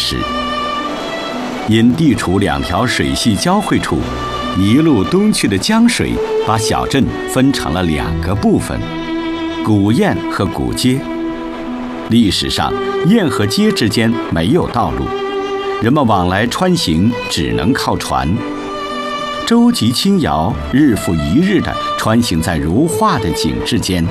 史。因地处两条水系交汇处，一路东去的江水把小镇分成了2个部分：古堰和古街。历史上，堰和街之间没有道路，人们往来穿行只能靠船。舟楫轻摇，日复一日地穿行在如画的景致间。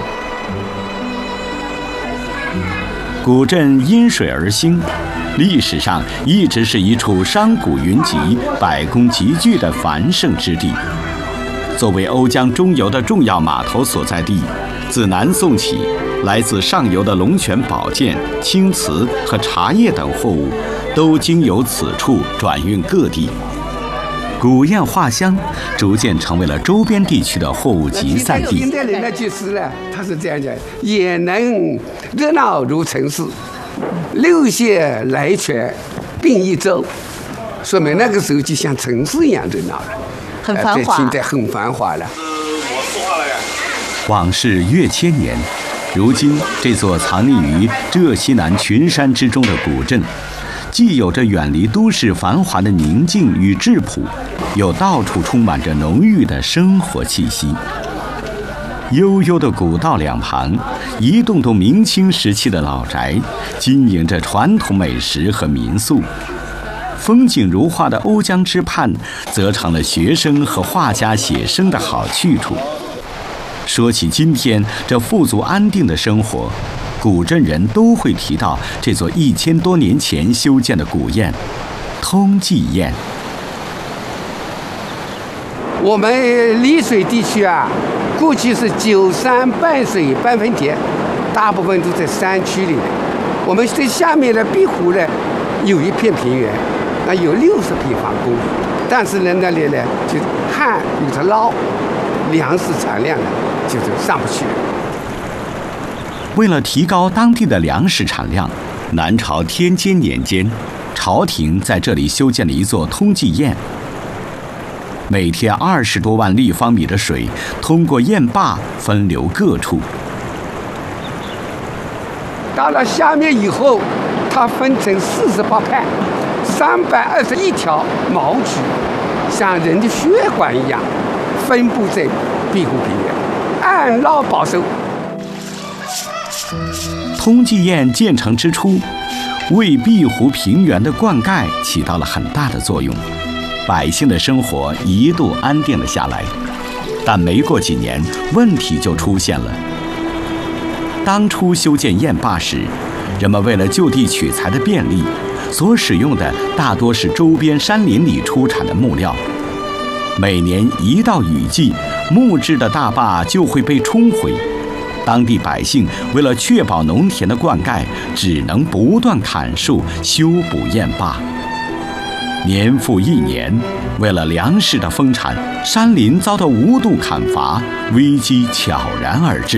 古镇因水而兴，历史上一直是一处商贾云集、百工集聚的繁盛之地。作为瓯江中游的重要码头所在地，自南宋起，来自上游的龙泉宝剑、青瓷和茶叶等货物，都经由此处转运各地。古堰画乡逐渐成为了周边地区的货物集散地。 现代人呢，就是呢，他是这样讲，也能热闹如城市，流血来泉并一舟，说明那个时候就像城市一样热闹了， 很繁华。 现在很繁华了。 往事越千年，如今这座藏匿于浙西南群山之中的古镇，既有着远离都市繁华的宁静与质朴，又到处充满着浓郁的生活气息。悠悠的古道两旁，一栋栋明清时期的老宅，经营着传统美食和民宿。风景如画的瓯江之畔，则成了学生和画家写生的好去处。说起今天这富足安定的生活，古镇人都会提到这座1000多年前修建的古堰——通济堰。 我们丽水地区啊，过去是9山半水半分田，大部分都在山区里的。我们在下面的碧湖呢，有一片平原，那有60平方公里，但是呢，那里呢就旱有着涝，粮食产量呢就是上不去。 为了提高当地的粮食产量，南朝天监年间，朝廷在这里修建了一座通济堰。每天20多万立方米的水通过堰坝分流各处。 到了下面以后，它分成48派，321条毛渠，像人的血管一样，分布在碧湖平原，按涝保收。 通济堰建成之初，为碧湖平原的灌溉起到了很大的作用，百姓的生活一度安定了下来。但没过几年，问题就出现了。当初修建堰坝时，人们为了就地取材的便利，所使用的大多是周边山林里出产的木料。每年一到雨季，木质的大坝就会被冲毁。当地百姓为了确保农田的灌溉，只能不断砍树修补堰坝。年复一年，为了粮食的丰产，山林遭到无度砍伐，危机悄然而至。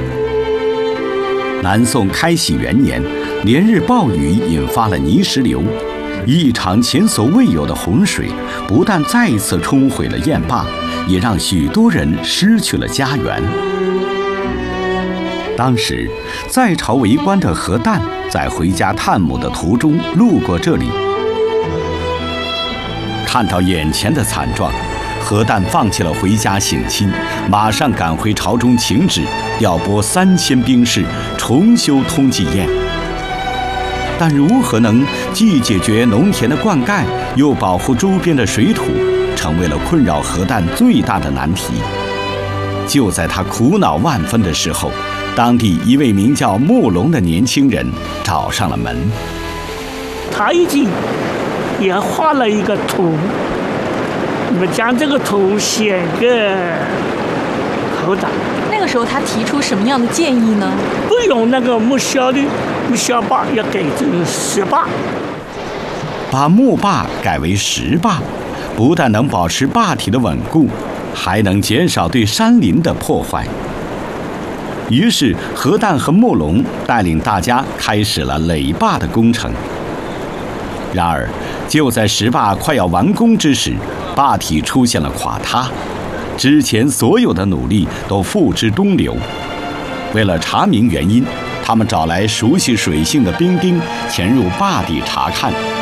南宋开禧元年，连日暴雨引发了泥石流，一场前所未有的洪水，不但再次冲毁了堰坝，也让许多人失去了家园。当时，在朝为官的何旦在回家探母的途中路过这里，看到眼前的惨状，何旦放弃了回家省亲，马上赶回朝中请旨，调拨3000兵士重修通济堰。但如何能既解决农田的灌溉，又保护周边的水土，成为了困扰何旦最大的难题。就在他苦恼万分的时候，当地一位名叫慕龙的年轻人找上了门。 他已经也画了一个图，你们将这个图写给何旦。 那个时候他提出什么样的建议呢？ 不用那个木小坝，要改成石坝。 把木坝改为石坝，不但能保持坝体的稳固，还能减少对山林的破坏。于是何旦和慕龙带领大家开始了垒坝的工程。然而就在石坝快要完工之时，坝体出现了垮塌，之前所有的努力都付之东流。为了查明原因，他们找来熟悉水性的兵丁潜入坝底查看。